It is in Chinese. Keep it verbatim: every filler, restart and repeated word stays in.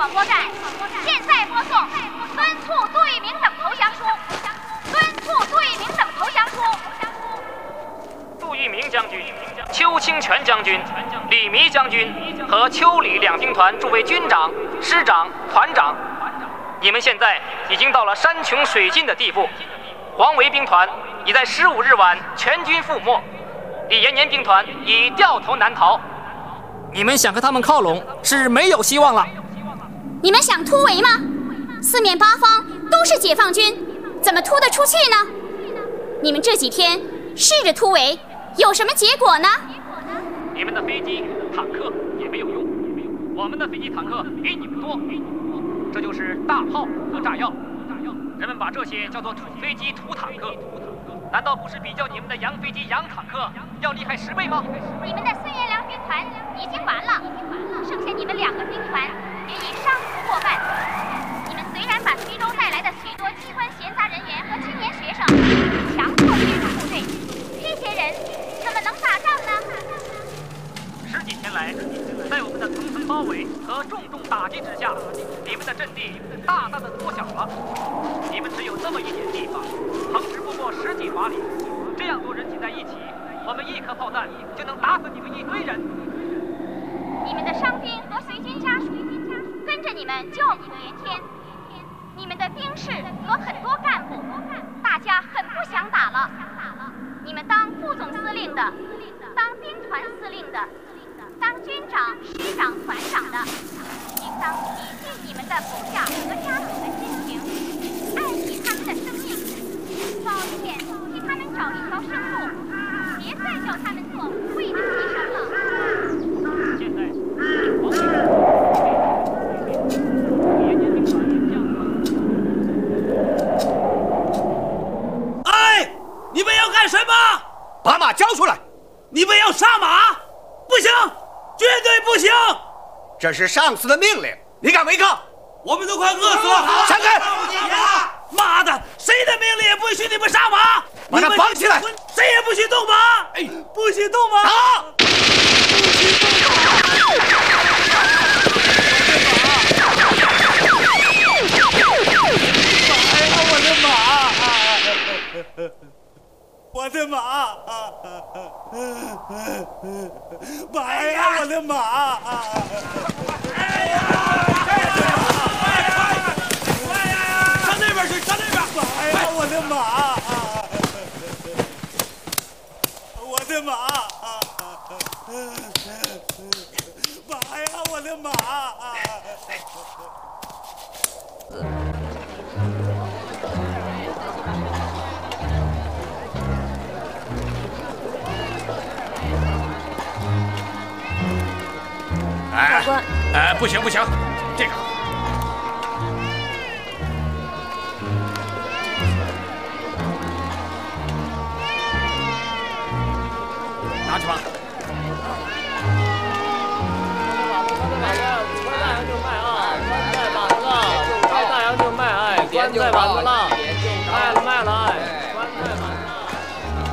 广播站现在播送敦促杜聿明等投降书，敦促杜聿明等投降书。 杜聿明将军、邱清泉将军、李弥将军和邱李两兵团诸位军长、师长、团长，你们现在已经到了山穷水尽的地步。黄维兵团已在十五日晚全军覆没，李延年兵团已掉头难逃。你们想和他们靠拢是没有希望了。 你们想突围吗？四面八方都是解放军，怎么突得出去呢？你们这几天试着突围，有什么结果呢？ 你们的飞机、坦克也没有用，我们的飞机、坦克比你们多，这就是大炮和炸药。人们把这些叫做土飞机、土坦克，难道不是比较你们的洋飞机、洋坦克要厉害十倍吗？ 你们的孙元良兵团已经完了，剩下你们两个兵团也已伤亡过半。你们虽然把徐州带来的许多机关闲杂人员和青年学生强迫进入部队，这些人怎么能打仗呢？ 十几天来，在我们的层层包围和重重打击之下，你们的阵地大大的缩小了。你们只有这么一点地方，横直不过十几华里，这样多人挤在一起，我们一颗炮弹就能打死你们一堆人。 你们的伤兵和随军家属跟着你们叫苦连天，你们的兵士和很多干部，大家很不想打了。你们当副总司令的，当兵团司令的，当军长、师长、团长的，应当体恤你们的部下和家属的心情，爱惜他们的生命，早一点替他们找一条生路，别再叫他们做无谓的牺牲了。 现在，王维延年兵团将哎，你们要干什么？ 把马交出来！ 你们要杀马？不行，绝对不行！ 这是上司的命令，你敢违抗？ 我们都快饿死了！ 闪开！ 妈的，谁的命令也不许你们杀马！ 把他绑起来！ 谁也不许动马！哎，不许动马！ 打！ 不许动马！我的马！马呀，我的马！哎呀！快呀！上那边去，上那边！马呀，我的马！我的马！马呀，我的马！ 哎，哎，不行不行，这个